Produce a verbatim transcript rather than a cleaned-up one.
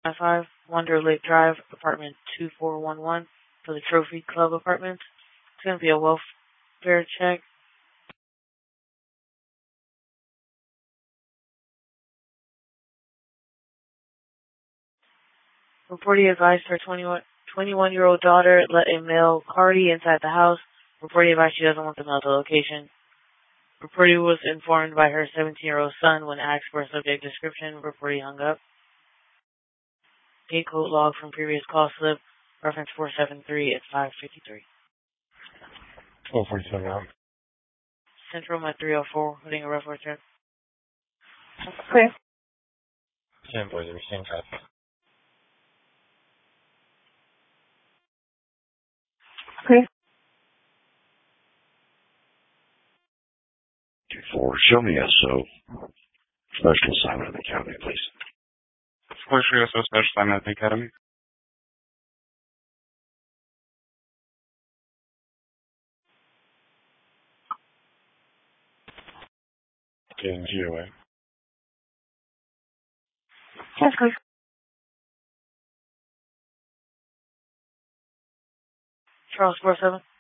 five, Wonder Lake Drive, apartment two four one one, for the Trophy Club apartment. It's going to be a welfare check. Reportee advised her twenty-one-year-old daughter let a male party inside the house. Reportee advised she doesn't want the male to location. Reportee was informed by her seventeen-year-old son when asked for a subject description. Reportee hung up. Gate code log from previous call slip, reference four seven three at five fifty-three. twelve forty-seven out. Central at three oh four, putting a rough work check. Okay. ten boys, every same time. Okay. two four, show me S O. Special assignment of the academy, please. four three S O, special assignment of the academy. Getting G away. Yes, please. Charles four seven.